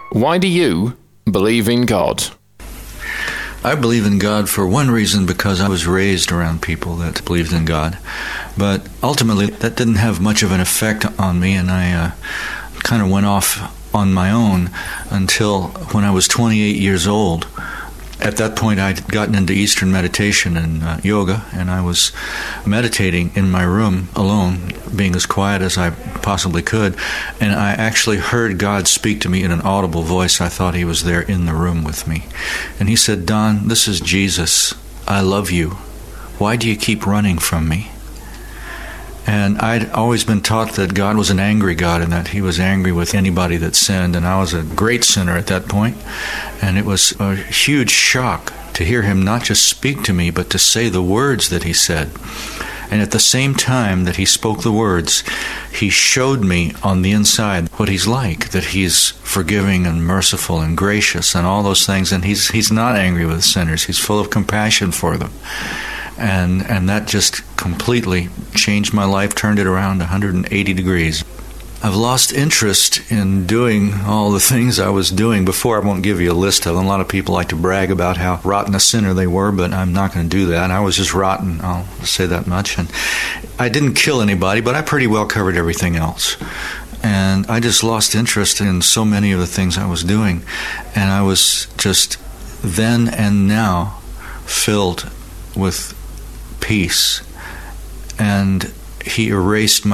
Why do you believe in God? I believe in God for one reason, because I was raised around people that believed in God. But ultimately, that didn't have much of an effect on me, and I kind of went off on my own until when I was 28 years old. At that point, I'd gotten into Eastern meditation and yoga, and I was meditating in my room alone, being as quiet as I possibly could, and I actually heard God speak to me in an audible voice. I thought he was there in the room with me. And he said, "Don, this is Jesus. I love you. Why do you keep running from me?" And I'd always been taught that God was an angry God and that he was angry with anybody that sinned, and I was a great sinner at that point. And it was a huge shock to hear him not just speak to me, but to say the words that he said. And at the same time that he spoke the words, he showed me on the inside what he's like, that he's forgiving and merciful and gracious and all those things. And he's not angry with sinners. He's full of compassion for them. And that just completely changed my life, turned it around 180 degrees. I've lost interest in doing all the things I was doing before. I won't give you a list of them. A lot of people like to brag about how rotten a sinner they were, but I'm not going to do that. I was just rotten, I'll say that much. And I didn't kill anybody, but I pretty well covered everything else. And I just lost interest in so many of the things I was doing. And I was just then and now filled with peace. And he erased my